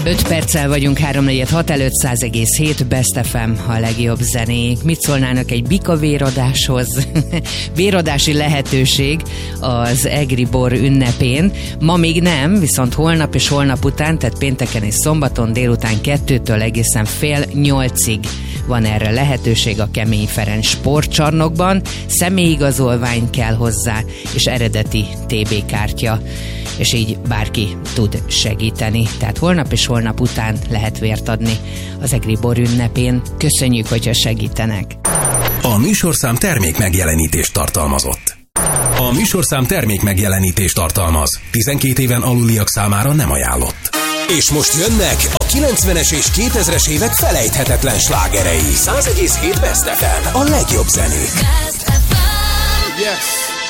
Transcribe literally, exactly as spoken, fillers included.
öt perccel vagyunk háromnegyed hat előtt, száz egész hét Best ef em, a legjobb zenék. Mit szólnának egy bika vérodáshoz? Vérodási lehetőség az egri bor ünnepén. Ma még nem, viszont holnap és holnap után, tehát pénteken és szombaton délután kettőtől egészen fél nyolcig van erre lehetőség a Kemény Ferenc sportcsarnokban. Személyigazolvány kell hozzá, és eredeti té bé kártya, és így bárki tud segíteni. Tehát holnap és holnap után lehet vért adni az egri bor ünnepén. Köszönjük, hogyha segítenek. A műsorszám termék megjelenítést tartalmazott. A műsorszám termék megjelenítést tartalmaz. tizenkét éven aluliak számára nem ajánlott. És most jönnek a kilencvenes és kétezres évek felejthetetlen slágerei. száz egész hét Best ef em, a legjobb zenék. Yes.